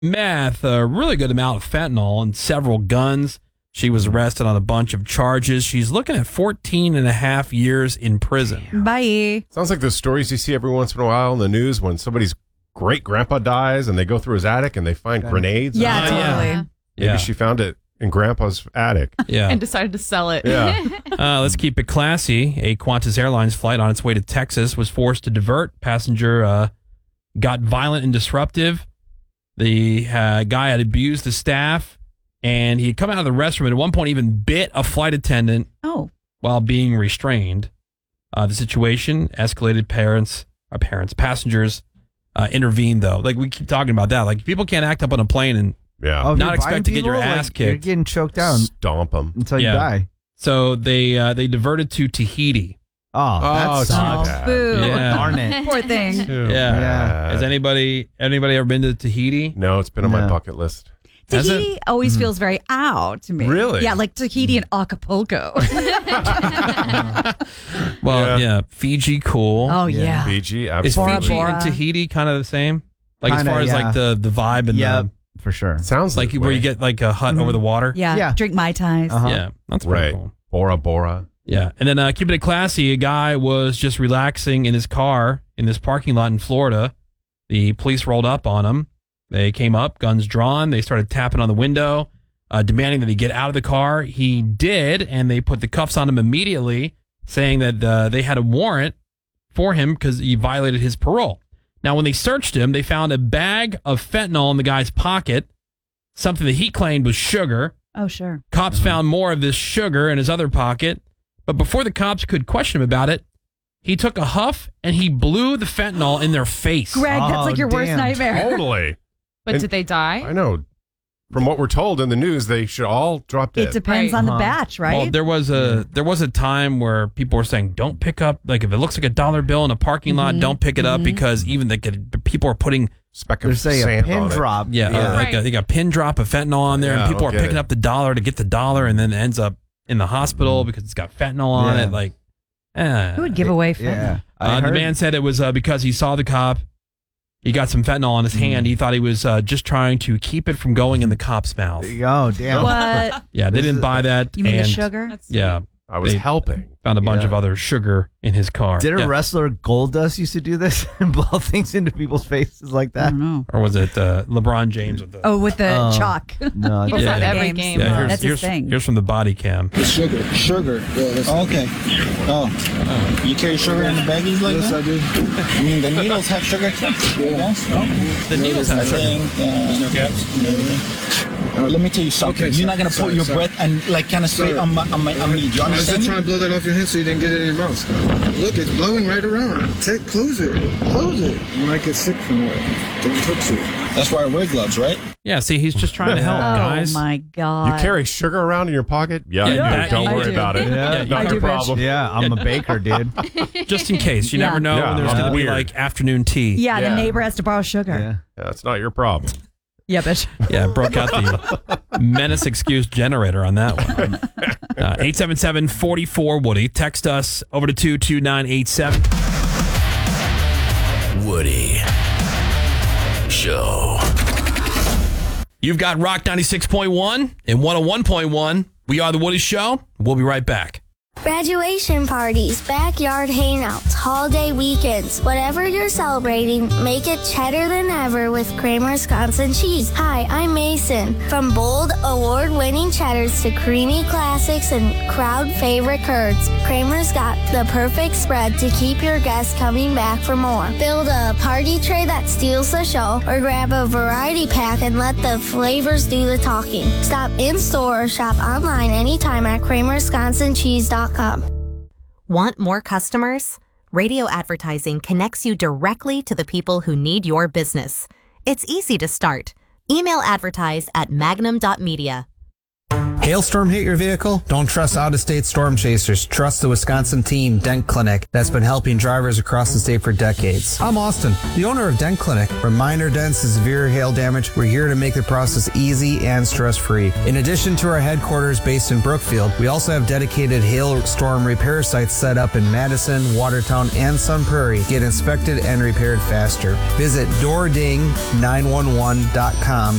meth, a really good amount of fentanyl, and several guns. She was arrested on a bunch of charges. She's looking at 14 and a half years in prison. Bye. Sounds like those stories you see every once in a while in the news when somebody's great grandpa dies and they go through his attic and they find grenades. Yeah, totally. yeah. Maybe she found it in grandpa's attic. Yeah. And decided to sell it. Yeah. Let's keep it classy. A Qantas Airlines flight on its way to Texas was forced to divert. Passenger got violent and disruptive. The guy had abused the staff, and he had come out of the restroom and at one point even bit a flight attendant while being restrained. The situation escalated. Passengers intervened, though. Like, we keep talking about that. Like, people can't act up on a plane and not expect to get your ass kicked. You're getting choked down. Stomp them. Until you die. So they diverted to Tahiti. Oh, that sucks. Boo. Yeah. Darn it. Poor thing. Yeah. Has anybody ever been to Tahiti? No, it's been on my bucket list. Tahiti always feels very out to me. Really? Yeah, like Tahiti and Acapulco. Well, yeah. Fiji, cool. Oh, yeah. Fiji, Is absolutely. Fiji and Tahiti kind of the same? Like, Kinda, as far as like the vibe and the, for sure. Sounds like where you get like a hut over the water. Yeah. Drink Mai Tais. Yeah, that's pretty right. cool. Bora Bora. Yeah, and then keeping it classy, a guy was just relaxing in his car in this parking lot in Florida. The police rolled up on him. They came up, guns drawn. They started tapping on the window, demanding that he get out of the car. He did, and they put the cuffs on him immediately, saying that they had a warrant for him because he violated his parole. Now, when they searched him, they found a bag of fentanyl in the guy's pocket, something that he claimed was sugar. Oh, sure. Cops found more of this sugar in his other pocket, but before the cops could question him about it, he took a huff and he blew the fentanyl in their face. Greg, that's like your worst nightmare. Totally. But And did they die? I know. From what we're told in the news, they should all drop dead. It depends on the batch, right? Well, there was a time where people were saying, don't pick up, like if it looks like a dollar bill in a parking lot, don't pick it up because even people are putting speck There's a pin drop. they got a pin drop of fentanyl on there, Yeah, and people are okay. picking up the dollar to get the dollar, and then it ends up in the hospital because it's got fentanyl on Yeah. it. Like, Who would give away fentanyl? Yeah. the man said it was because he saw the cop. He got some fentanyl on his hand. He thought he was just trying to keep it from going in the cop's mouth. Oh, damn. What? Yeah, they didn't buy that. You mean the and- sugar? Yeah. I was They helping. Found a bunch of other sugar in his car. Did a Yeah. wrestler Goldust used to do this and blow things into people's faces like that? Or was it LeBron James with the... Oh, with the chalk. No, He does that every game. Yeah, That's his thing. Here's from the body cam. Sugar. Okay. Oh. You carry sugar in the baggies like that? Yes, I do. I mean, the needles have sugar. Yes? The needles have sugar. No caps? Let me tell you something. Okay, You're not gonna put your breath and like kind of spit on me. Do you I was just understand? trying to blow that off your hand so you didn't get it in your mouth. Look, it's blowing right around. Close it. You might get sick from that. Don't touch it. That's why I wear gloves, right? Yeah, see, he's just trying to help, guys. Oh, my God. You carry sugar around in your pocket? Yeah, Yeah, I do. Don't I worry do. about it. Yeah, Not I your do, Rich. problem. Yeah, I'm a baker, dude. Just in case. You Yeah. never know Yeah, when there's I'm going to be weird. like afternoon tea. Yeah, Yeah. the neighbor has to borrow sugar. Yeah. Yeah, it's not your problem. Yeah, bitch. Yeah, broke out the menace excuse generator on that one. 877-44-WOODY. Text us over to 22987. Woody Show. You've got Rock 96.1 and 101.1. We are The Woody Show. We'll be right back. Graduation parties, backyard hangouts, holiday weekends, whatever you're celebrating, make it cheddar than ever with Kramer Wisconsin cheese. Hi, I'm Mason. From bold, award-winning cheddars to creamy classics and crowd favorite curds, Kramer's got the perfect spread to keep your guests coming back for more. Build a party tray that steals the show, or grab a variety pack and let the flavors do the talking. Stop in store or shop online anytime at KramerWisconsinCheese.com. Want more customers? Radio advertising connects you directly to the people who need your business. It's easy to start. Email advertise at magnum.media. Hailstorm hit your vehicle? Don't trust out-of-state storm chasers. Trust the Wisconsin team, Dent Clinic, that's been helping drivers across the state for decades. I'm Austin, the owner of Dent Clinic. For minor dents to severe hail damage, we're here to make the process easy and stress-free. In addition to our headquarters based in Brookfield, we also have dedicated hailstorm repair sites set up in Madison, Watertown, and Sun Prairie. Get inspected and repaired faster. Visit DoorDing911.com